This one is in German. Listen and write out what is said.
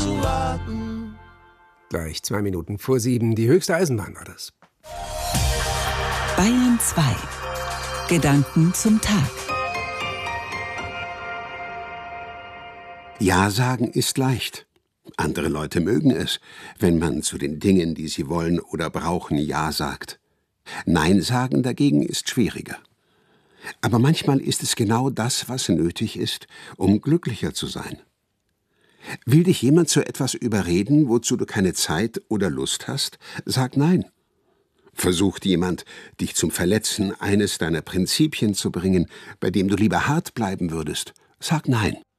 zu warten. Gleich 2 Minuten vor 7, die höchste Eisenbahn war das. Bayern 2. Gedanken zum Tag. Ja sagen ist leicht. Andere Leute mögen es, wenn man zu den Dingen, die sie wollen oder brauchen, Ja sagt. Nein sagen dagegen ist schwieriger. Aber manchmal ist es genau das, was nötig ist, um glücklicher zu sein. Will dich jemand zu etwas überreden, wozu du keine Zeit oder Lust hast? Sag Nein. Versucht jemand, dich zum Verletzen eines deiner Prinzipien zu bringen, bei dem du lieber hart bleiben würdest? Sag Nein.